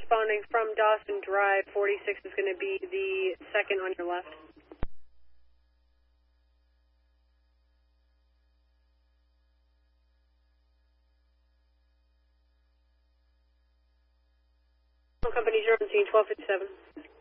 responding from Dawson Drive. 46 is going to be the second on your left. Company 017, 1257.